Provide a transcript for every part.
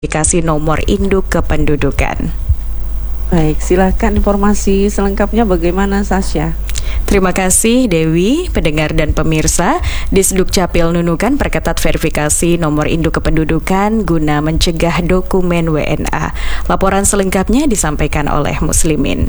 verifikasi nomor induk kependudukan. Baik, silakan informasi selengkapnya bagaimana, Sasha? Terima kasih Dewi, pendengar dan pemirsa. Disduk Capil Nunukan perketat verifikasi nomor induk kependudukan guna mencegah dokumen WNA. Laporan selengkapnya disampaikan oleh Muslimin.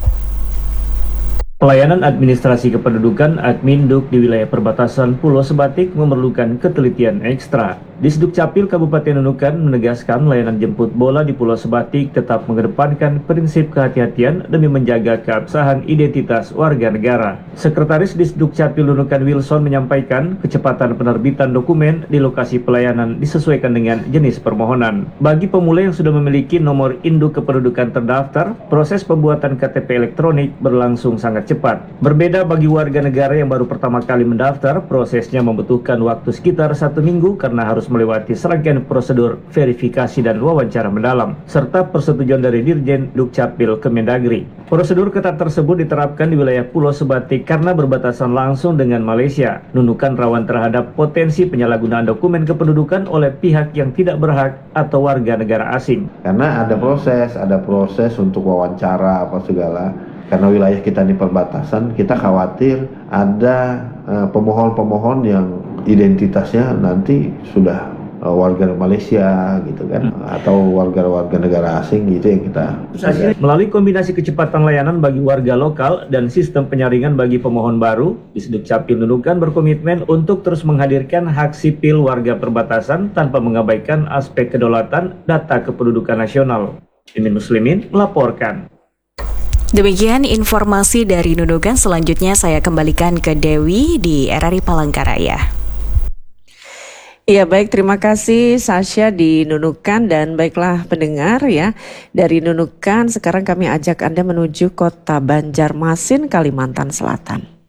Pelayanan administrasi kependudukan Adminduk di wilayah perbatasan Pulau Sebatik memerlukan ketelitian ekstra. Disduk Capil Kabupaten Nunukan menegaskan layanan jemput bola di Pulau Sebatik tetap mengedepankan prinsip kehati-hatian demi menjaga keabsahan identitas warga negara. Sekretaris Disduk Capil Nunukan Wilson menyampaikan kecepatan penerbitan dokumen di lokasi pelayanan disesuaikan dengan jenis permohonan. Bagi pemula yang sudah memiliki nomor induk kependudukan terdaftar, proses pembuatan KTP elektronik berlangsung sangat cepat. Berbeda bagi warga negara yang baru pertama kali mendaftar, prosesnya membutuhkan waktu sekitar 1 minggu karena harus melewati serangkaian prosedur verifikasi dan wawancara mendalam, serta persetujuan dari Dirjen Dukcapil Kemendagri. Prosedur ketat tersebut diterapkan di wilayah Pulau Sebatik karena berbatasan langsung dengan Malaysia. Nunukan rawan terhadap potensi penyalahgunaan dokumen kependudukan oleh pihak yang tidak berhak atau warga negara asing. Karena ada proses untuk wawancara apa segala. Karena wilayah kita di perbatasan, kita khawatir ada pemohon-pemohon yang identitasnya nanti sudah warga Malaysia gitu kan, atau warga negara asing gitu yang kita. Melalui kombinasi kecepatan layanan bagi warga lokal dan sistem penyaringan bagi pemohon baru, Disduk Capil Nunukan berkomitmen untuk terus menghadirkan hak sipil warga perbatasan tanpa mengabaikan aspek kedaulatan data kependudukan nasional. Mimin Muslimin melaporkan. Demikian informasi dari Nunukan. Selanjutnya saya kembalikan ke Dewi di RRI Palangkaraya. Iya baik, terima kasih Sasha di Nunukan. Dan baiklah pendengar ya, dari Nunukan sekarang kami ajak Anda menuju kota Banjarmasin, Kalimantan Selatan.